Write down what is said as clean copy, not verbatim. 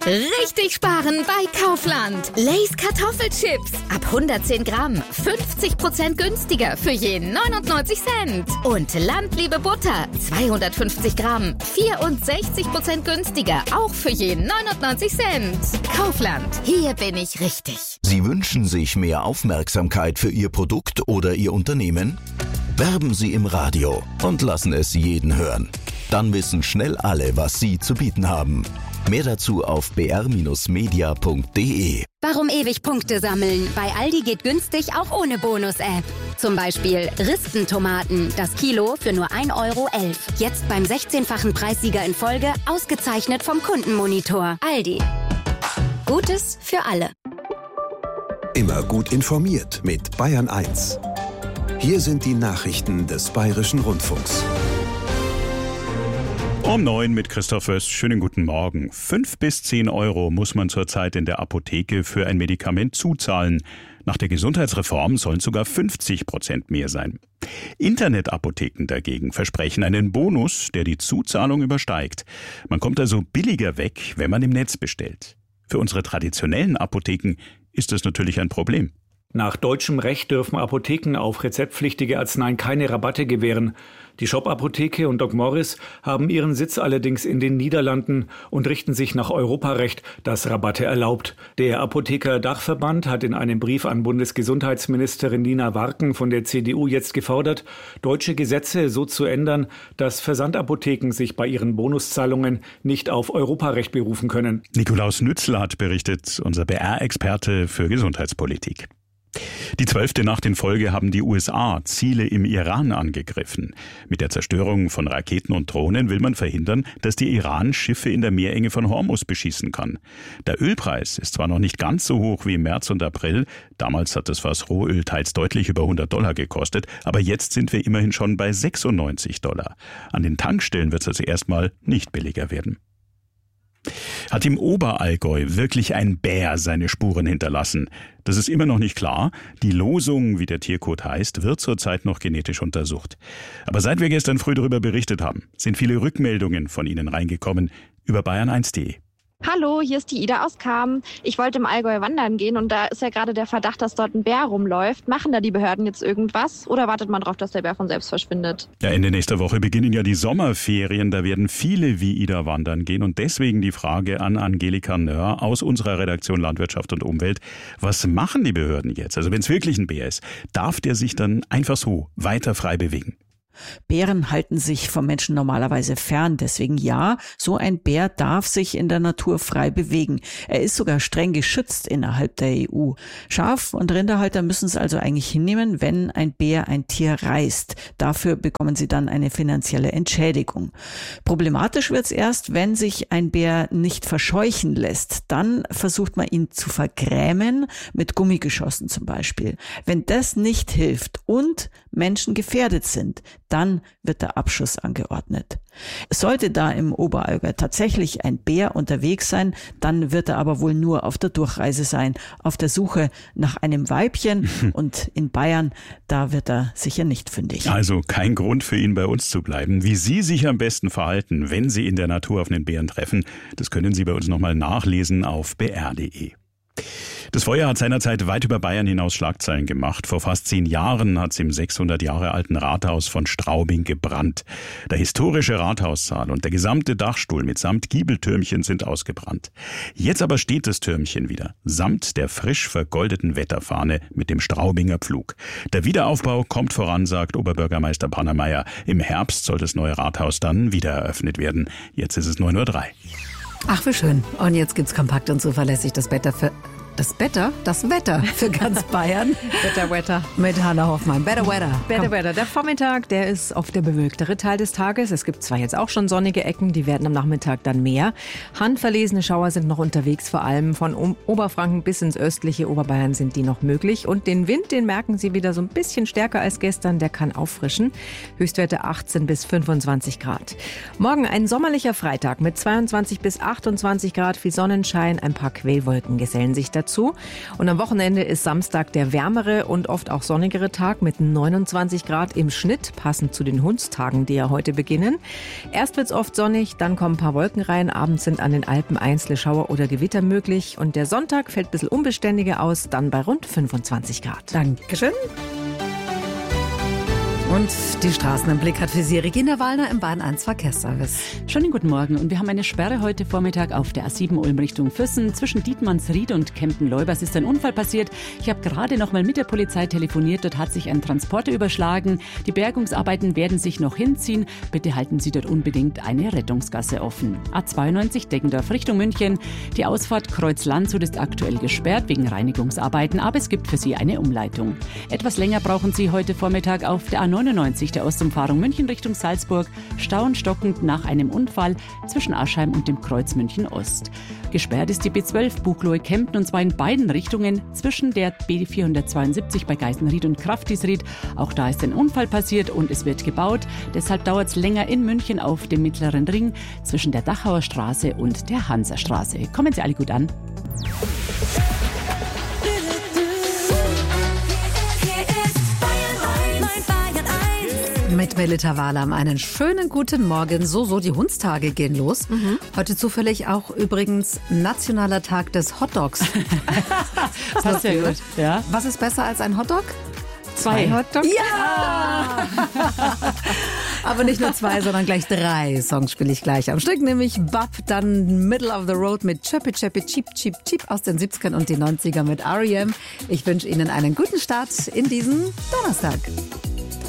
Richtig sparen bei Kaufland. Lay's Kartoffelchips. Ab 110 Gramm. 50% günstiger für je 99 Cent. Und Landliebe Butter. 250 Gramm. 64% günstiger. Auch für je 99 Cent. Kaufland. Hier bin ich richtig. Sie wünschen sich mehr Aufmerksamkeit für Ihr Produkt oder Ihr Unternehmen? Werben Sie im Radio und lassen es jeden hören. Dann wissen schnell alle, was Sie zu bieten haben. Mehr dazu auf br-media.de. Warum ewig Punkte sammeln? Bei Aldi geht günstig auch ohne Bonus-App. Zum Beispiel Rispentomaten, das Kilo für nur 1,11 €. Jetzt beim 16-fachen Preissieger in Folge, ausgezeichnet vom Kundenmonitor. Aldi. Gutes für alle. Immer gut informiert mit Bayern 1. Hier sind die Nachrichten des Bayerischen Rundfunks. Um 9 mit Christoph Wöst. Schönen guten Morgen. 5 bis 10 € muss man zurzeit in der Apotheke für ein Medikament zuzahlen. Nach der Gesundheitsreform sollen es sogar 50% mehr sein. Internetapotheken dagegen versprechen einen Bonus, der die Zuzahlung übersteigt. Man kommt also billiger weg, wenn man im Netz bestellt. Für unsere traditionellen Apotheken ist das natürlich ein Problem. Nach deutschem Recht dürfen Apotheken auf rezeptpflichtige Arzneien keine Rabatte gewähren. Die Shop-Apotheke und Doc Morris haben ihren Sitz allerdings in den Niederlanden und richten sich nach Europarecht, das Rabatte erlaubt. Der Apotheker-Dachverband hat in einem Brief an Bundesgesundheitsministerin Nina Warken von der CDU jetzt gefordert, deutsche Gesetze so zu ändern, dass Versandapotheken sich bei ihren Bonuszahlungen nicht auf Europarecht berufen können. Nikolaus Nützler hat berichtet, unser BR-Experte für Gesundheitspolitik. Die 12. Nacht in Folge haben die USA Ziele im Iran angegriffen. Mit der Zerstörung von Raketen und Drohnen will man verhindern, dass der Iran Schiffe in der Meerenge von Hormuz beschießen kann. Der Ölpreis ist zwar noch nicht ganz so hoch wie im März und April, damals hat das Fass Rohöl teils deutlich über $100 gekostet, aber jetzt sind wir immerhin schon bei $96. An den Tankstellen wird es also erstmal nicht billiger werden. Hat im Oberallgäu wirklich ein Bär seine Spuren hinterlassen? Das ist immer noch nicht klar. Die Losung, wie der Tiercode heißt, wird zurzeit noch genetisch untersucht. Aber seit wir gestern früh darüber berichtet haben, sind viele Rückmeldungen von Ihnen reingekommen über bayern1.de. Hallo, hier ist die Ida aus Cham. Ich wollte im Allgäu wandern gehen und da ist ja gerade der Verdacht, dass dort ein Bär rumläuft. Machen da die Behörden jetzt irgendwas oder wartet man darauf, dass der Bär von selbst verschwindet? Ja, Ende nächster Woche beginnen ja die Sommerferien. Da werden viele wie Ida wandern gehen und deswegen die Frage an Angelika Nöhr aus unserer Redaktion Landwirtschaft und Umwelt. Was machen die Behörden jetzt? Also wenn es wirklich ein Bär ist, darf der sich dann einfach so weiter frei bewegen? Bären halten sich vom Menschen normalerweise fern. Deswegen ja, so ein Bär darf sich in der Natur frei bewegen. Er ist sogar streng geschützt innerhalb der EU. Schaf- und Rinderhalter müssen es also eigentlich hinnehmen, wenn ein Bär ein Tier reißt. Dafür bekommen sie dann eine finanzielle Entschädigung. Problematisch wird es erst, wenn sich ein Bär nicht verscheuchen lässt. Dann versucht man ihn zu vergrämen, mit Gummigeschossen zum Beispiel. Wenn das nicht hilft und Menschen gefährdet sind, dann wird der Abschuss angeordnet. Sollte da im Oberallgäu tatsächlich ein Bär unterwegs sein, dann wird er aber wohl nur auf der Durchreise sein, auf der Suche nach einem Weibchen und in Bayern, da wird er sicher nicht fündig. Also kein Grund für ihn bei uns zu bleiben. Wie Sie sich am besten verhalten, wenn Sie in der Natur auf einen Bären treffen, das können Sie bei uns nochmal nachlesen auf br.de. Das Feuer hat seinerzeit weit über Bayern hinaus Schlagzeilen gemacht. Vor fast 10 Jahren hat es im 600 Jahre alten Rathaus von Straubing gebrannt. Der historische Rathaussaal und der gesamte Dachstuhl mitsamt Giebeltürmchen sind ausgebrannt. Jetzt aber steht das Türmchen wieder, samt der frisch vergoldeten Wetterfahne mit dem Straubinger Pflug. Der Wiederaufbau kommt voran, sagt Oberbürgermeister Pannermeier. Im Herbst soll das neue Rathaus dann wieder eröffnet werden. Jetzt ist es 9:03 Uhr. Ach, wie schön. Und jetzt gibt's kompakt und zuverlässig das Wetter für ganz Bayern. Wetter. Mit Hannah Hoffmann. Better Weather. Der Vormittag, der ist oft der bewölktere Teil des Tages. Es gibt zwar jetzt auch schon sonnige Ecken, die werden am Nachmittag dann mehr. Handverlesene Schauer sind noch unterwegs, vor allem von Oberfranken bis ins östliche Oberbayern sind die noch möglich. Und den Wind, den merken Sie wieder so ein bisschen stärker als gestern, der kann auffrischen. Höchstwerte 18 bis 25 Grad. Morgen ein sommerlicher Freitag mit 22 bis 28 Grad, viel Sonnenschein, ein paar Quellwolken gesellen sich dazu. zu. Und am Wochenende ist Samstag der wärmere und oft auch sonnigere Tag mit 29 Grad im Schnitt, passend zu den Hundstagen, die ja heute beginnen. Erst wird's oft sonnig, dann kommen ein paar Wolken rein. Abends sind an den Alpen einzelne Schauer oder Gewitter möglich. Und der Sonntag fällt ein bisschen unbeständiger aus, dann bei rund 25 Grad. Dankeschön. Und die Straßen im Blick hat für Sie Regina Wallner im Bahn 1 Verkehrsservice. Schönen guten Morgen. Und wir haben eine Sperre heute Vormittag auf der A7 Ulm Richtung Füssen. Zwischen Dietmannsried und Kempen-Leubers ist ein Unfall passiert. Ich habe gerade noch mal mit der Polizei telefoniert. Dort hat sich ein Transporter überschlagen. Die Bergungsarbeiten werden sich noch hinziehen. Bitte halten Sie dort unbedingt eine Rettungsgasse offen. A92 Deggendorf Richtung München. Die Ausfahrt Kreuz-Landshut ist aktuell gesperrt wegen Reinigungsarbeiten. Aber es gibt für Sie eine Umleitung. Etwas länger brauchen Sie heute Vormittag auf der A99 der Ostumfahrung München Richtung Salzburg, stauend stockend nach einem Unfall zwischen Aschheim und dem Kreuz München Ost. Gesperrt ist die B12 Buchloe-Kempten und zwar in beiden Richtungen zwischen der B472 bei Geisenried und Kraftisried. Auch da ist ein Unfall passiert und es wird gebaut. Deshalb dauert es länger in München auf dem Mittleren Ring zwischen der Dachauer Straße und der Hansastraße. Kommen Sie alle gut an. Mit Melita Wahlam einen schönen guten Morgen. So, die Hundstage gehen los. Heute zufällig auch übrigens Nationaler Tag des Hotdogs. Passt ja gut. Ja. Was ist besser als ein Hotdog? Zwei Hotdogs? Ja! Aber nicht nur 2, sondern gleich 3 Songs spiele ich gleich am Stück. Nämlich Bub, dann Middle of the Road mit Chirpy Chirpy Cheep Cheep Cheep aus den 70ern und den 90ern mit R.E.M. Ich wünsche Ihnen einen guten Start in diesen Donnerstag.